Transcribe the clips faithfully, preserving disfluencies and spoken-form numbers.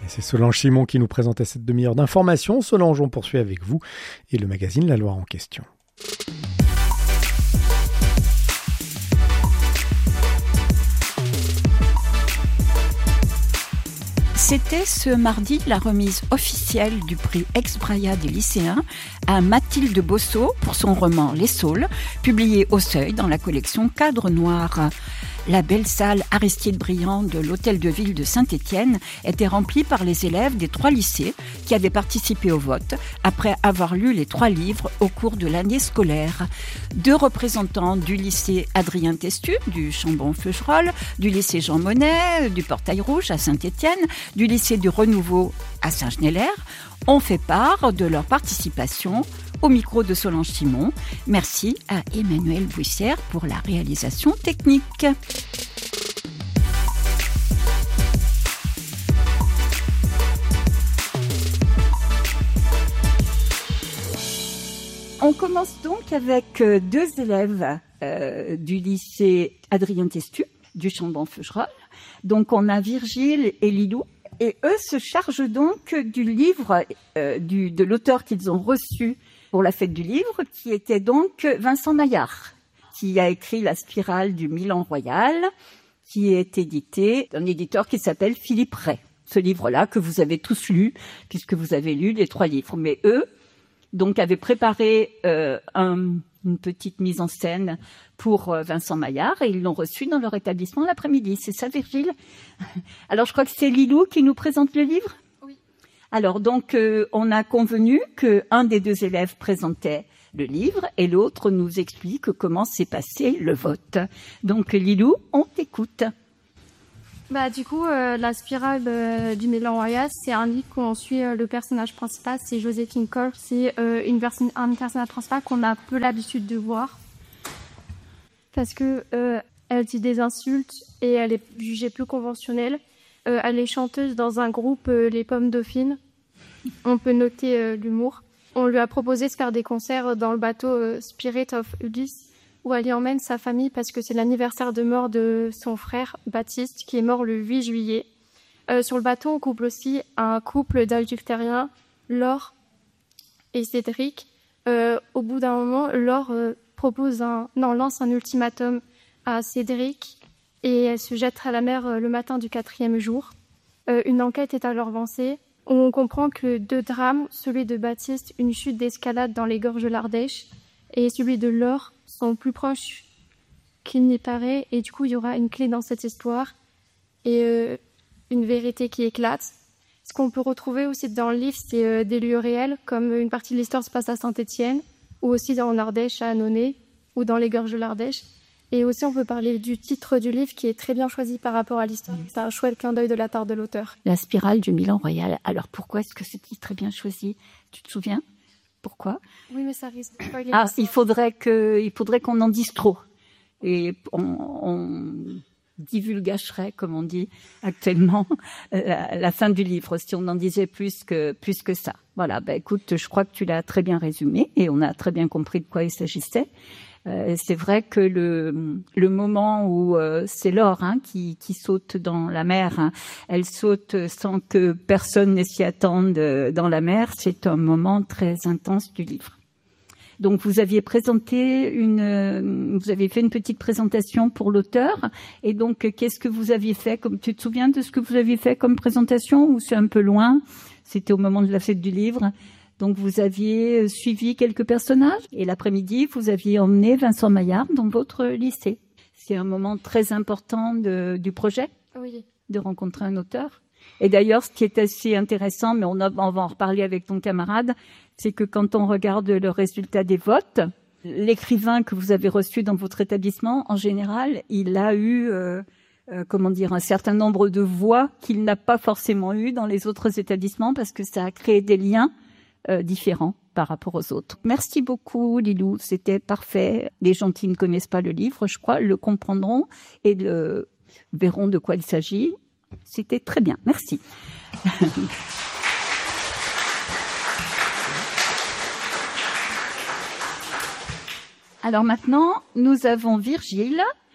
Et c'est Solange Simon qui nous présentait cette demi-heure d'information. Solange, on poursuit avec vous et le magazine La Loire en question. C'était ce mardi la remise officielle du prix Ex-Braya des lycéens à Mathilde Bosso pour son roman Les Saules, publié au Seuil dans la collection Cadre Noir. La belle salle Aristide Briand de l'Hôtel de Ville de Saint-Étienne était remplie par les élèves des trois lycées qui avaient participé au vote après avoir lu les trois livres au cours de l'année scolaire. Deux représentants du lycée Adrien Testu, du Chambon-Feugerolles, du lycée Jean Monnet, du Portail Rouge à Saint-Étienne, du lycée du Renouveau à Saint-Genélaire ont fait part de leur participation au micro de Solange Simon. Merci à Emmanuel Bouissière pour la réalisation technique. On commence donc avec deux élèves euh, du lycée Adrien Testu, du Chambon-Feugerolles. Donc on a Virgile et Lilou. Et eux se chargent donc du livre euh, du, de l'auteur qu'ils ont reçu pour la fête du livre, qui était donc Vincent Maillard, qui a écrit La Spirale du Milan Royal, qui est édité d'un éditeur qui s'appelle Philippe Ray. Ce livre-là que vous avez tous lu, puisque vous avez lu les trois livres. Mais eux, donc, avaient préparé euh, un, une petite mise en scène pour euh, Vincent Maillard et ils l'ont reçu dans leur établissement l'après-midi. C'est ça, Virgile? Alors, je crois que c'est Lilou qui nous présente le livre? Oui. Alors, donc, euh, on a convenu qu'un des deux élèves présentait le livre et l'autre nous explique comment s'est passé le vote. Donc, Lilou, on t'écoute. Bah, du coup, euh, La Spirale euh, du Milan Royal, c'est un livre où on suit euh, le personnage principal, c'est Joséphine Cole. C'est euh, une personne, un personnage principal qu'on a peu l'habitude de voir. Parce que euh, elle dit des insultes et elle est jugée plus conventionnelle. Euh, elle est chanteuse dans un groupe, euh, Les Pommes Dauphines. On peut noter euh, l'humour. On lui a proposé de faire des concerts dans le bateau euh, Spirit of Ulysse, où elle y emmène sa famille parce que c'est l'anniversaire de mort de son frère Baptiste, qui est mort le huit juillet. Euh, sur le bateau, on couple aussi un couple d'adultériens, Laure et Cédric. Euh, au bout d'un moment, Laure euh, propose un, non, lance un ultimatum à Cédric et elle se jette à la mer euh, le matin du quatrième jour. Euh, une enquête est alors lancée. On comprend que deux drames, celui de Baptiste, une chute d'escalade dans les gorges de l'Ardèche, et celui de Laure, sont plus proches qu'il n'y paraît, et du coup il y aura une clé dans cette histoire et euh, une vérité qui éclate. Ce qu'on peut retrouver aussi dans le livre, c'est euh, des lieux réels, comme une partie de l'histoire se passe à Saint-Étienne, ou aussi dans l'Ardèche à Annonay, ou dans les gorges de l'Ardèche. Et aussi on peut parler du titre du livre qui est très bien choisi par rapport à l'histoire. C'est un chouette clin d'œil de la part de l'auteur. La Spirale du Milan Royal. Alors pourquoi est-ce que ce titre est bien choisi? Tu te souviens? Pourquoi? Oui, mais ça risque de spoiler. Ah, il faudrait que, il faudrait qu'on en dise trop. Et on, on divulgacherait, comme on dit actuellement, la, la fin du livre, si on en disait plus que, plus que ça. Voilà. Ben, écoute, je crois que tu l'as très bien résumé et on a très bien compris de quoi il s'agissait. Euh, c'est vrai que le, le moment où euh, c'est Laure hein, qui, qui saute dans la mer, hein, elle saute sans que personne ne s'y attende euh, dans la mer, c'est un moment très intense du livre. Donc vous aviez présenté une, euh, vous avez fait une petite présentation pour l'auteur, et donc qu'est-ce que vous aviez fait comme, tu te souviens de ce que vous aviez fait comme présentation ou c'est un peu loin? C'était au moment de la fête du livre. Donc, vous aviez suivi quelques personnages et l'après-midi, vous aviez emmené Vincent Maillard dans votre lycée. C'est un moment très important de, du projet, oui, de rencontrer un auteur. Et d'ailleurs, ce qui est assez intéressant, mais on, a, on va en reparler avec ton camarade, c'est que quand on regarde le résultat des votes, l'écrivain que vous avez reçu dans votre établissement, en général, il a eu... Euh, Euh, comment dire, un certain nombre de voix qu'il n'a pas forcément eu dans les autres établissements parce que ça a créé des liens euh, différents par rapport aux autres. Merci beaucoup, Lilou. C'était parfait. Les gens qui ne connaissent pas le livre, je crois, le comprendront et le verront de quoi il s'agit. C'était très bien. Merci. Alors maintenant, nous avons Virgile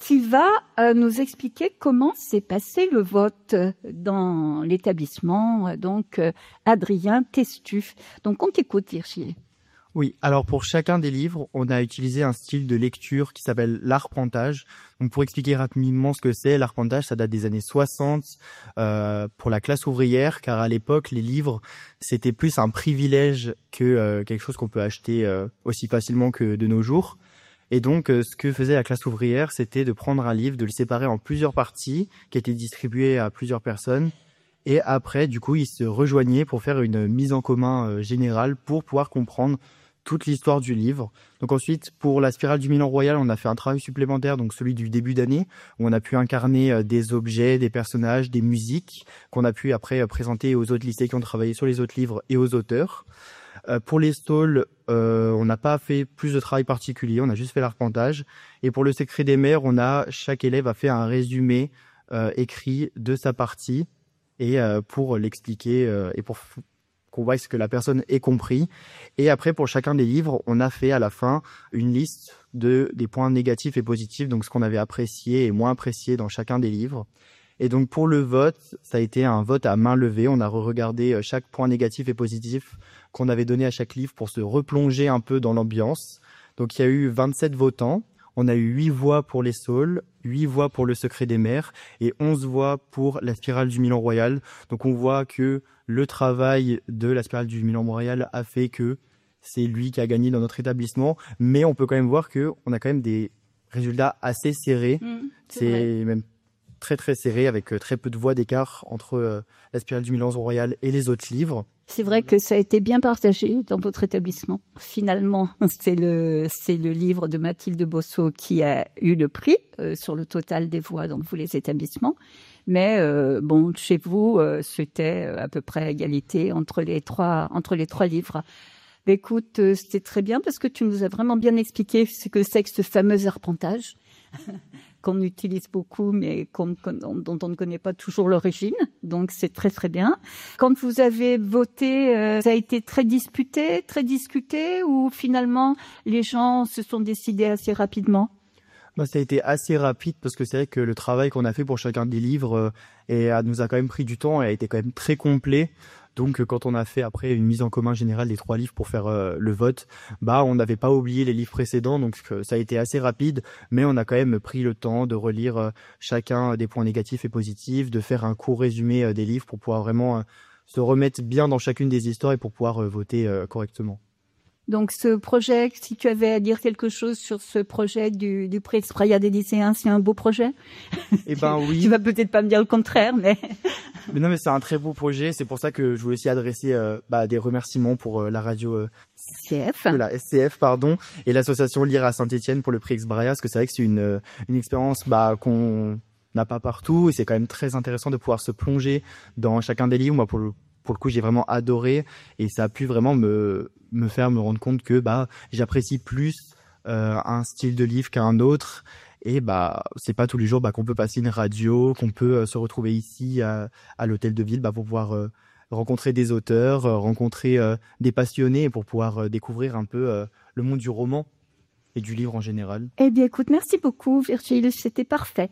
Tu vas euh, nous expliquer comment s'est passé le vote dans l'établissement, donc euh, Adrien Testu. Donc on t'écoute, Virgile. Oui, alors pour chacun des livres, on a utilisé un style de lecture qui s'appelle l'arpentage. Donc pour expliquer rapidement ce que c'est, l'arpentage, ça date des années soixante euh, pour la classe ouvrière, car à l'époque, les livres, c'était plus un privilège que euh, quelque chose qu'on peut acheter euh, aussi facilement que de nos jours. Et donc, euh, ce que faisait la classe ouvrière, c'était de prendre un livre, de le séparer en plusieurs parties, qui étaient distribuées à plusieurs personnes. Et après, du coup, ils se rejoignaient pour faire une mise en commun euh, générale pour pouvoir comprendre toute l'histoire du livre. Donc ensuite, pour la spirale du Milan Royal, on a fait un travail supplémentaire, donc celui du début d'année, où on a pu incarner euh, des objets, des personnages, des musiques, qu'on a pu après euh, présenter aux autres lycées qui ont travaillé sur les autres livres et aux auteurs. Euh, pour les stalls, euh, on n'a pas fait plus de travail particulier, on a juste fait l'arpentage. Et pour le secret des mers, on a chaque élève a fait un résumé euh, écrit de sa partie et euh, pour l'expliquer euh, et pour f- qu'on voit ce que la personne ait compris. Et après, pour chacun des livres, on a fait à la fin une liste de des points négatifs et positifs, donc ce qu'on avait apprécié et moins apprécié dans chacun des livres. Et donc pour le vote, ça a été un vote à main levée. On a re-regardé chaque point négatif et positif qu'on avait donné à chaque livre pour se replonger un peu dans l'ambiance. Donc il y a eu vingt-sept votants. On a eu huit voix pour les Saules, huit voix pour le Secret des mers et onze voix pour la spirale du Milan Royal. Donc on voit que le travail de la spirale du Milan Royal a fait que c'est lui qui a gagné dans notre établissement. Mais on peut quand même voir qu'on a quand même des résultats assez serrés. Mmh, c'est c'est vrai. Même très très serré avec très peu de voix d'écart entre euh, la spirale du Milan Royal et les autres livres. C'est vrai que ça a été bien partagé dans votre établissement. Finalement, c'est le, c'est le livre de Mathilde Bosso qui a eu le prix euh, sur le total des voix dans tous les établissements. Mais euh, bon, chez vous, euh, c'était à peu près égalité entre les trois, entre les trois livres. Mais écoute, euh, c'était très bien parce que tu nous as vraiment bien expliqué ce que c'est que ce fameux arpentage. qu'on utilise beaucoup, mais qu'on, qu'on, dont on ne connaît pas toujours l'origine. Donc, c'est très, très bien. Quand vous avez voté, euh, ça a été très disputé, très discuté, ou finalement, les gens se sont décidés assez rapidement? Bah, ça a été assez rapide parce que c'est vrai que le travail qu'on a fait pour chacun des livres euh, et, a, nous a quand même pris du temps et a été quand même très complet. Donc, quand on a fait après une mise en commun générale des trois livres pour faire euh, le vote, bah, on n'avait pas oublié les livres précédents, donc euh, ça a été assez rapide, mais on a quand même pris le temps de relire euh, chacun des points négatifs et positifs, de faire un court résumé euh, des livres pour pouvoir vraiment euh, se remettre bien dans chacune des histoires et pour pouvoir euh, voter euh, correctement. Donc, ce projet, si tu avais à dire quelque chose sur ce projet du, du prix Exbraya des lycéens, c'est un beau projet? Eh ben oui. Tu vas peut-être pas me dire le contraire, mais... Mais non, mais c'est un très beau projet. C'est pour ça que je voulais aussi adresser euh, bah, des remerciements pour euh, la radio euh, C F. La S C F, pardon, et l'association Lire à Saint-Étienne pour le prix Exbraya, parce que c'est vrai que c'est une, une expérience bah, qu'on n'a pas partout, et c'est quand même très intéressant de pouvoir se plonger dans chacun des livres. Moi, pour le Pour le coup, j'ai vraiment adoré et ça a pu vraiment me, me faire me rendre compte que bah, j'apprécie plus euh, un style de livre qu'un autre. Et bah, c'est pas tous les jours bah, qu'on peut passer une radio, qu'on peut euh, se retrouver ici à, à l'hôtel de ville bah, pour pouvoir euh, rencontrer des auteurs, euh, rencontrer euh, des passionnés et pour pouvoir euh, découvrir un peu euh, le monde du roman et du livre en général. Eh bien, écoute, merci beaucoup, Virgile. C'était parfait.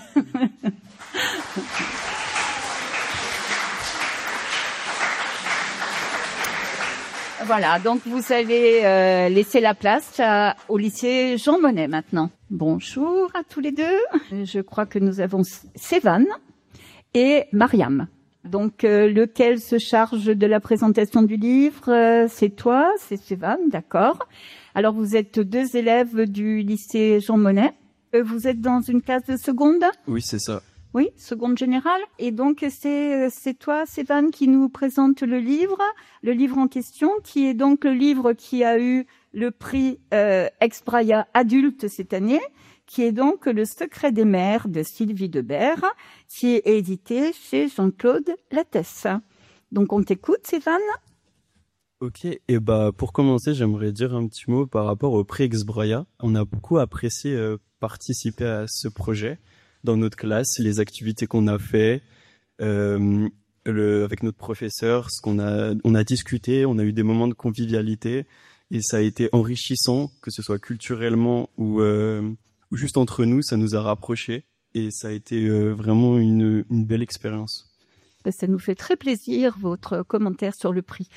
Voilà, donc vous allez euh, laisser la place à, au lycée Jean Monnet maintenant. Bonjour à tous les deux. Je crois que nous avons Sévan et Mariam. Donc, euh, lequel se charge de la présentation du livre? euh, C'est toi, c'est Sévan, d'accord. Alors, vous êtes deux élèves du lycée Jean Monnet. Euh, vous êtes dans une classe de seconde? Oui, c'est ça. Oui, seconde générale. Et donc, c'est, c'est toi, Sévan, qui nous présente le livre, le livre en question, qui est donc le livre qui a eu le prix euh, Exbraya adulte cette année, qui est donc Le Secret des mers de Sylvie Debert, qui est édité chez Jean-Claude Lattès. Donc, on t'écoute, Sévan. Ok, et bah pour commencer, j'aimerais dire un petit mot par rapport au prix Exbraya. On a beaucoup apprécié euh, participer à ce projet dans notre classe, les activités qu'on a fait euh, le, avec notre professeur, ce qu'on a, on a discuté, on a eu des moments de convivialité et ça a été enrichissant, que ce soit culturellement ou, euh, juste entre nous, ça nous a rapprochés et ça a été euh, vraiment une, une belle expérience. Ça nous fait très plaisir, votre commentaire sur le prix.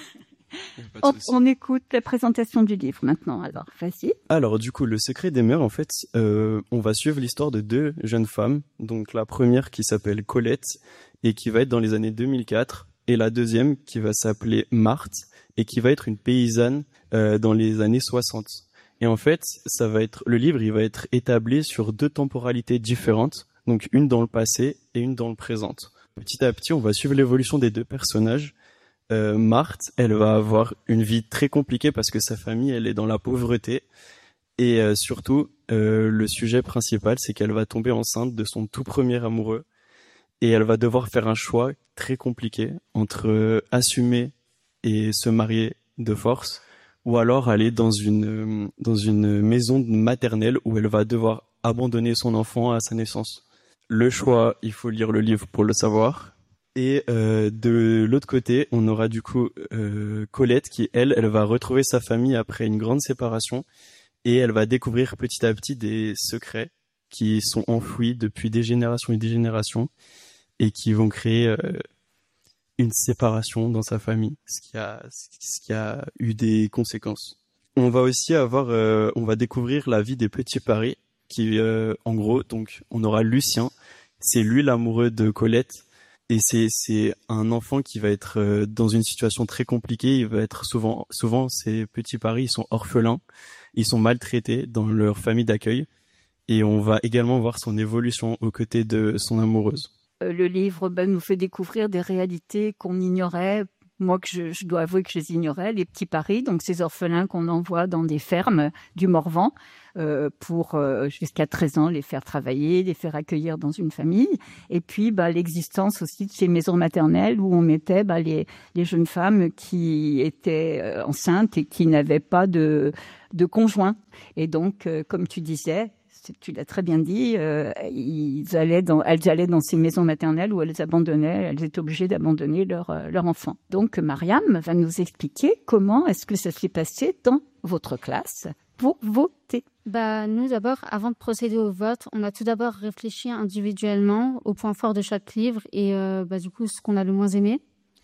On, on écoute la présentation du livre maintenant, alors vas-y. Alors du coup, Le secret des mers, en fait, euh, on va suivre l'histoire de deux jeunes femmes. Donc la première qui s'appelle Colette et qui va être dans les années deux mille quatre, et la deuxième qui va s'appeler Marthe et qui va être une paysanne euh, dans les années soixante. Et en fait, ça va être le livre, il va être établi sur deux temporalités différentes, donc une dans le passé et une dans le présent. Petit à petit, on va suivre l'évolution des deux personnages. Euh, Marthe, elle va avoir une vie très compliquée parce que sa famille, elle est dans la pauvreté. Et euh, surtout, euh, le sujet principal, c'est qu'elle va tomber enceinte de son tout premier amoureux. Et elle va devoir faire un choix très compliqué entre euh, assumer et se marier de force, ou alors aller dans une, euh, dans une maison maternelle où elle va devoir abandonner son enfant à sa naissance. Le choix, il faut lire le livre pour le savoir. Et euh, de l'autre côté, on aura du coup euh, Colette qui, elle, elle va retrouver sa famille après une grande séparation et elle va découvrir petit à petit des secrets qui sont enfouis depuis des générations et des générations et qui vont créer euh, une séparation dans sa famille, ce qui a, ce qui a eu des conséquences. On va aussi avoir, euh, on va découvrir la vie des petits Paris qui, euh, en gros, donc on aura Lucien, c'est lui l'amoureux de Colette. Et c'est c'est un enfant qui va être euh, dans une situation très compliquée. Il va être souvent souvent ces petits Paris, ils sont orphelins, ils sont maltraités dans leur famille d'accueil. Et on va également voir son évolution aux côtés de son amoureuse. Euh, le livre ben, nous fait découvrir des réalités qu'on ignorait. Moi, que je, je dois avouer que je les ignorais, les petits Paris, donc ces orphelins qu'on envoie dans des fermes du Morvan euh, pour euh, jusqu'à treize ans les faire travailler, les faire accueillir dans une famille. Et puis bah, l'existence aussi de ces maisons maternelles où on mettait bah, les, les jeunes femmes qui étaient euh, enceintes et qui n'avaient pas de, de conjoint. Et donc, euh, comme tu disais, tu l'as très bien dit, euh, ils allaient dans, elles allaient dans ces maisons maternelles où elles abandonnaient, elles étaient obligées d'abandonner leur, euh, leur enfant. Donc, Mariam va nous expliquer comment est-ce que ça s'est passé dans votre classe pour voter. Bah, nous, d'abord, avant de procéder au vote, on a tout d'abord réfléchi individuellement aux points forts de chaque livre et euh, bah, du coup, ce qu'on a le moins aimé.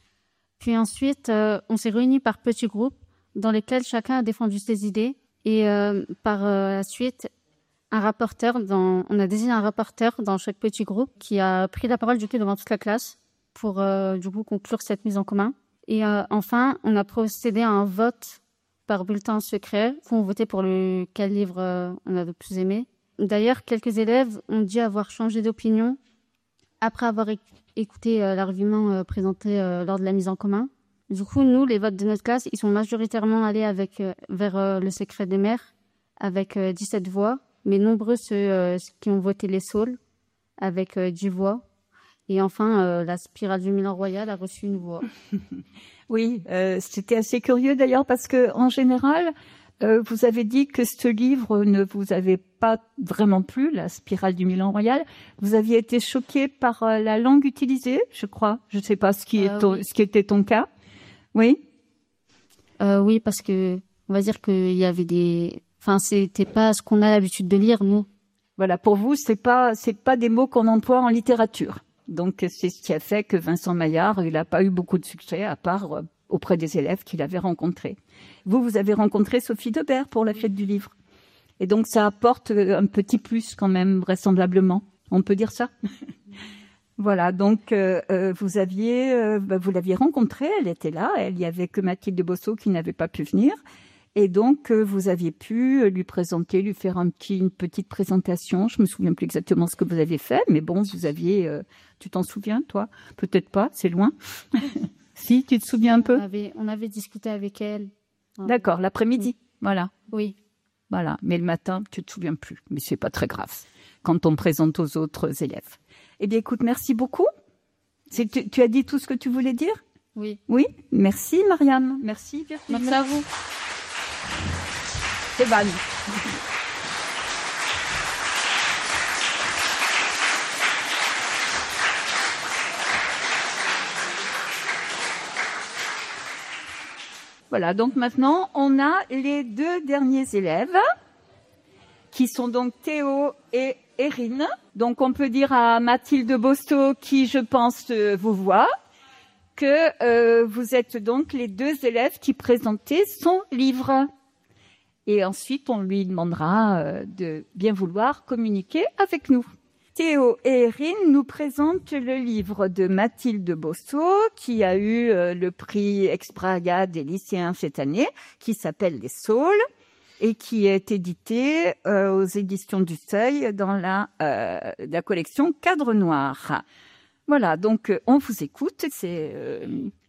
Puis ensuite, euh, on s'est réunis par petits groupes dans lesquels chacun a défendu ses idées et euh, par euh, la suite, un rapporteur dans, on a désigné un rapporteur dans chaque petit groupe qui a pris la parole du coup devant toute la classe pour euh, du coup conclure cette mise en commun. Et euh, enfin, on a procédé à un vote par bulletin secret où on votait pour lequel livre euh, on a le plus aimé. D'ailleurs, quelques élèves ont dit avoir changé d'opinion après avoir éc- écouté euh, l'argument euh, présenté euh, lors de la mise en commun. Du coup, nous, les votes de notre classe, ils sont majoritairement allés avec, euh, vers euh, le secret des mers avec euh, dix-sept voix. Mais nombreux ceux euh, qui ont voté les saules avec euh, dix voix. Et enfin, euh, la spirale du Milan Royal a reçu une voix. Oui, euh, c'était assez curieux d'ailleurs parce que en général, euh, vous avez dit que ce livre ne vous avait pas vraiment plu, la spirale du Milan Royal. Vous aviez été choqué par euh, la langue utilisée, je crois. Je ne sais pas ce qui, est euh, ton, oui. ce qui était ton cas. Oui. Euh, oui, parce que on va dire qu'il y avait des... Enfin, c'était pas ce qu'on a l'habitude de lire, nous. Voilà, pour vous, c'est pas c'est pas des mots qu'on emploie en littérature. Donc c'est ce qui a fait que Vincent Maillard, il n'a pas eu beaucoup de succès à part euh, auprès des élèves qu'il avait rencontrés. Vous, vous avez rencontré Sophie Debert pour la fête du livre. Et donc ça apporte un petit plus quand même, vraisemblablement. On peut dire ça. Voilà, donc euh, euh, vous aviez, euh, bah, vous l'aviez rencontrée, elle était là, il y avait que Mathilde Bosso qui n'avait pas pu venir. Et donc, euh, vous aviez pu lui présenter, lui faire un petit, une petite présentation. Je me souviens plus exactement ce que vous aviez fait, mais bon, vous aviez... Euh, tu t'en souviens, toi? Peut-être pas, c'est loin. Si, tu te souviens un peu? On avait, on avait discuté avec elle. D'accord, l'après-midi, oui. Voilà. Oui. Voilà, mais le matin, tu te souviens plus. Mais c'est pas très grave, quand on présente aux autres élèves. Eh bien, écoute, merci beaucoup. C'est, tu, tu as dit tout ce que tu voulais dire? Oui. Oui, merci, Mariam. Merci, Virginie. Merci à vous. C'est Van. Voilà, donc maintenant, on a les deux derniers élèves qui sont donc Théo et Erin. Donc on peut dire à Mathilde Bosso, qui je pense vous voit, que euh, vous êtes donc les deux élèves qui présentaient son livre. Et ensuite, on lui demandera euh, de bien vouloir communiquer avec nous. Théo et Erin nous présentent le livre de Mathilde Bosso, qui a eu euh, le prix Ex-Braga des lycéens cette année, qui s'appelle Les Saules, et qui est édité euh, aux éditions du Seuil dans la, euh, la collection Cadre Noir. Voilà, donc euh, on vous écoute. C'est euh,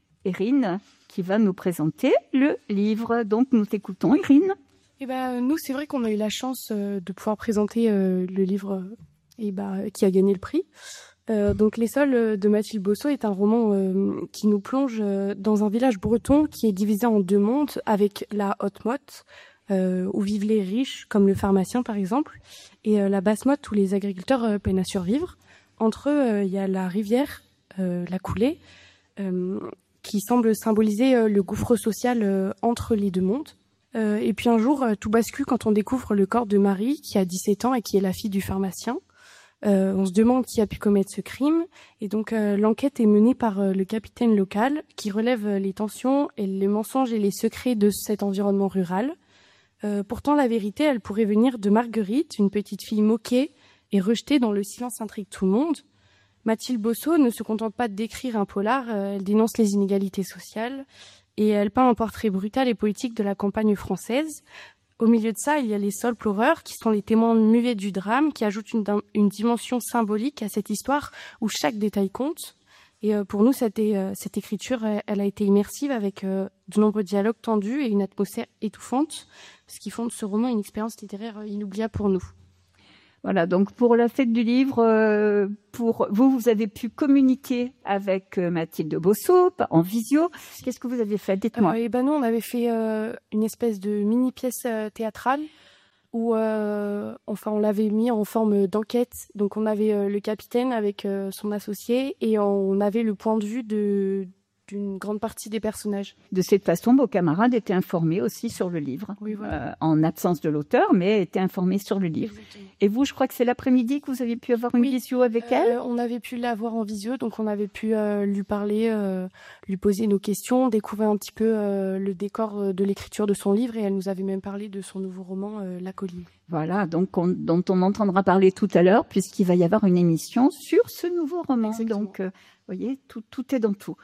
Erin qui va nous présenter le livre. Donc nous t'écoutons, Erin. Eh ben, nous, c'est vrai qu'on a eu la chance euh, de pouvoir présenter euh, le livre et bah, qui a gagné le prix. Euh, donc, Les Saules de Mathilde Bosso est un roman euh, qui nous plonge euh, dans un village breton qui est divisé en deux mondes, avec la haute motte, euh, où vivent les riches, comme le pharmacien par exemple, et euh, la basse motte, où les agriculteurs euh, peinent à survivre. Entre eux, il euh, y a la rivière, euh, la coulée, euh, qui semble symboliser euh, le gouffre social euh, entre les deux mondes. Euh, et puis un jour, euh, tout bascule quand on découvre le corps de Marie, qui a dix-sept ans et qui est la fille du pharmacien. Euh, on se demande qui a pu commettre ce crime. Et donc euh, l'enquête est menée par euh, le capitaine local, qui relève euh, les tensions et les mensonges et les secrets de cet environnement rural. Euh, pourtant, la vérité, elle pourrait venir de Marguerite, une petite fille moquée et rejetée dont le silence intrigue tout le monde. Mathilde Bosso ne se contente pas de décrire un polar, euh, elle dénonce les inégalités sociales. Et elle peint un portrait brutal et politique de la campagne française. Au milieu de ça, il y a les saules pleureurs, qui sont les témoins muets du drame, qui ajoutent une, une dimension symbolique à cette histoire où chaque détail compte. Et euh, pour nous, cette, euh, cette écriture, elle, elle a été immersive avec euh, de nombreux dialogues tendus et une atmosphère étouffante, ce qui font de ce roman une expérience littéraire inoubliable pour nous. Voilà, donc pour la fête du livre, euh, pour vous, vous avez pu communiquer avec euh, Mathilde Bosso en visio. Qu'est-ce que vous avez fait? Dites-moi. Euh, et ben nous, on avait fait euh, une espèce de mini pièce euh, théâtrale où, euh, enfin, on l'avait mis en forme d'enquête. Donc, on avait euh, le capitaine avec euh, son associé et on avait le point de vue de d'une grande partie des personnages. De cette façon, vos camarades étaient informés aussi sur le livre, oui, voilà. euh, en absence de l'auteur, mais étaient informés sur le livre. Exactement. Et vous, je crois que c'est l'après-midi que vous avez pu avoir une oui. visio avec euh, elle. On avait pu l'avoir en visio, donc on avait pu euh, lui parler, euh, lui poser nos questions, découvrir un petit peu euh, le décor de l'écriture de son livre, et elle nous avait même parlé de son nouveau roman, euh, La Colline. Voilà, donc on, dont on entendra parler tout à l'heure, puisqu'il va y avoir une émission sur ce nouveau roman. Exactement. Donc, euh, vous voyez, tout, tout est dans tout.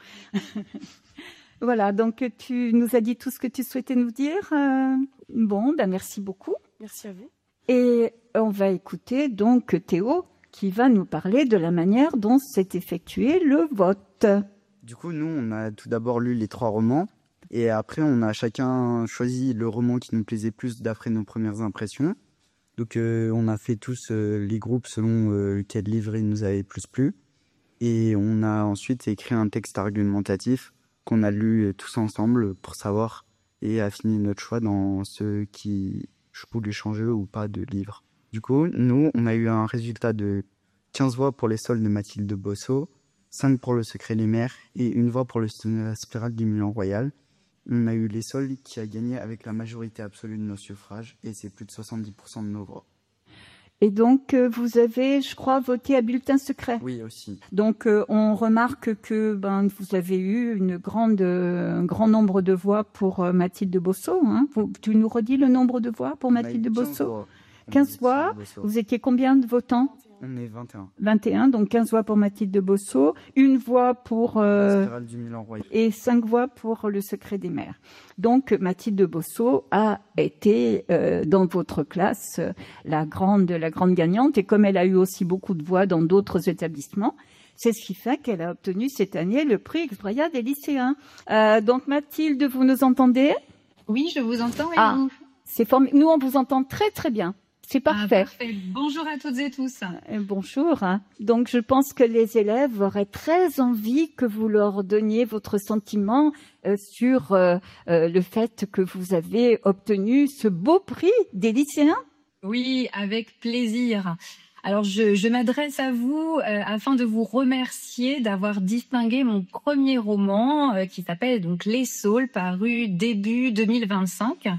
Voilà, donc tu nous as dit tout ce que tu souhaitais nous dire. Euh, bon, ben merci beaucoup. Merci à vous. Et on va écouter donc Théo qui va nous parler de la manière dont s'est effectué le vote. Du coup, nous, on a tout d'abord lu les trois romans et après, on a chacun choisi le roman qui nous plaisait plus d'après nos premières impressions. Donc, euh, on a fait tous euh, les groupes selon euh, quel livre il nous avait plus plu. Et on a ensuite écrit un texte argumentatif qu'on a lu tous ensemble pour savoir et affiner notre choix dans ce qui voulait changer ou pas de livre. Du coup, nous, on a eu un résultat de quinze voix pour Les Saules de Mathilde Bosso, cinq pour Le Secret des Mers et une voix pour Le Spirale du Milan Royal. On a eu Les Saules qui a gagné avec la majorité absolue de nos suffrages et c'est plus de soixante-dix pour cent de nos voix. Et donc, euh, vous avez, je crois, voté à bulletin secret. Oui, aussi. Donc, euh, on remarque que ben, vous avez eu une grande, euh, un grand nombre de voix pour euh, Mathilde Bosso. Hein. Vous, tu nous redis le nombre de voix pour Mathilde Bosso? quinze voix. Vous étiez combien de votants? On est vingt et un. vingt et un, donc quinze voix pour Mathilde Bosso, une voix pour euh, Spirale du Milan Royal et cinq voix pour Le Secret des Mers. Donc Mathilde Bosso a été euh, dans votre classe euh, la grande la grande gagnante, et comme elle a eu aussi beaucoup de voix dans d'autres établissements, c'est ce qui fait qu'elle a obtenu cette année le prix Ex-Braga des lycéens. Euh, donc Mathilde, vous nous entendez? Oui, je vous entends et ah, vous? C'est formidable. Nous on vous entend très très bien. C'est parfait. Ah, parfait. Bonjour à toutes et tous. Euh, bonjour. Donc, je pense que les élèves auraient très envie que vous leur donniez votre sentiment euh, sur euh, euh, le fait que vous avez obtenu ce beau prix des lycéens. Oui, avec plaisir. Alors, je, je m'adresse à vous euh, afin de vous remercier d'avoir distingué mon premier roman euh, qui s'appelle donc Les Saules, paru début deux mille vingt-cinq.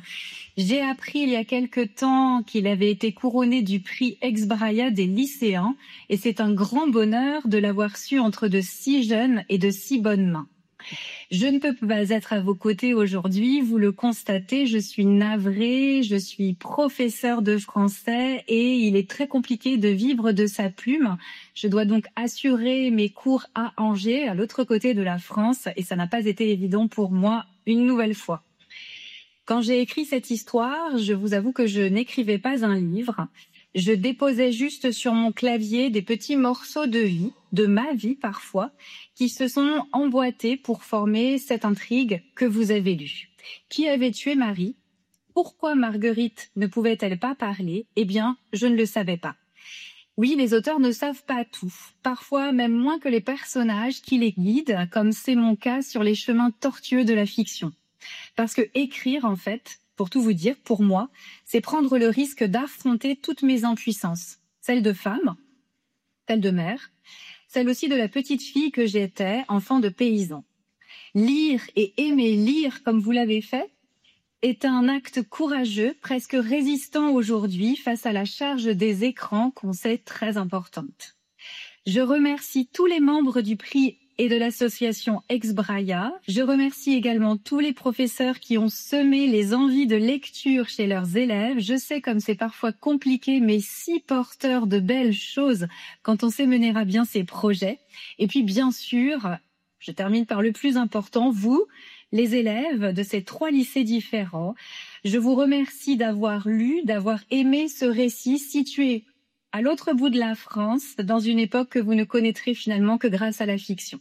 J'ai appris il y a quelque temps qu'il avait été couronné du prix Ex Braya des lycéens et c'est un grand bonheur de l'avoir su entre de si jeunes et de si bonnes mains. Je ne peux pas être à vos côtés aujourd'hui, vous le constatez, je suis navrée, je suis professeur de français et il est très compliqué de vivre de sa plume. Je dois donc assurer mes cours à Angers, à l'autre côté de la France, et ça n'a pas été évident pour moi une nouvelle fois. Quand j'ai écrit cette histoire, je vous avoue que je n'écrivais pas un livre. Je déposais juste sur mon clavier des petits morceaux de vie, de ma vie parfois, qui se sont emboîtés pour former cette intrigue que vous avez lue. Qui avait tué Marie? Pourquoi Marguerite ne pouvait-elle pas parler? Eh bien, je ne le savais pas. Oui, les auteurs ne savent pas tout, parfois même moins que les personnages qui les guident, comme c'est mon cas sur les chemins tortueux de la fiction. Parce que écrire, en fait, pour tout vous dire, pour moi, c'est prendre le risque d'affronter toutes mes impuissances. Celle de femme, celle de mère, celle aussi de la petite fille que j'étais, enfant de paysan. Lire et aimer lire comme vous l'avez fait est un acte courageux, presque résistant aujourd'hui face à la charge des écrans qu'on sait très importante. Je remercie tous les membres du prix et de l'association Ex Braya. Je remercie également tous les professeurs qui ont semé les envies de lecture chez leurs élèves. Je sais comme c'est parfois compliqué, mais si porteur de belles choses quand on sait mener à bien ses projets. Et puis bien sûr, je termine par le plus important, vous, les élèves de ces trois lycées différents. Je vous remercie d'avoir lu, d'avoir aimé ce récit situé à l'autre bout de la France, dans une époque que vous ne connaîtrez finalement que grâce à la fiction.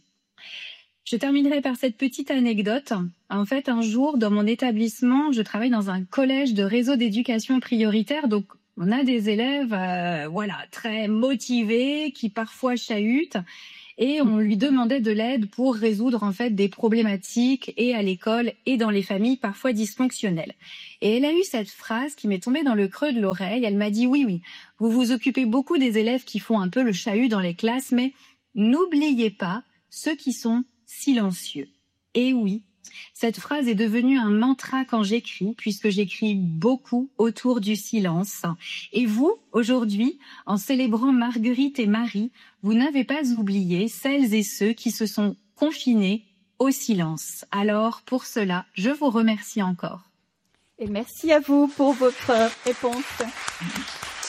Je terminerai par cette petite anecdote. En fait, un jour, dans mon établissement, je travaille dans un collège de réseau d'éducation prioritaire, donc on a des élèves euh, voilà, très motivés, qui parfois chahutent, et on lui demandait de l'aide pour résoudre en fait des problématiques et à l'école et dans les familles parfois dysfonctionnelles. Et elle a eu cette phrase qui m'est tombée dans le creux de l'oreille. Elle m'a dit oui, oui, vous vous occupez beaucoup des élèves qui font un peu le chahut dans les classes, mais n'oubliez pas ceux qui sont silencieux. Et oui, cette phrase est devenue un mantra quand j'écris, puisque j'écris beaucoup autour du silence. Et vous, aujourd'hui, en célébrant Marguerite et Marie, vous n'avez pas oublié celles et ceux qui se sont confinés au silence. Alors, pour cela, je vous remercie encore. Et merci à vous pour votre réponse.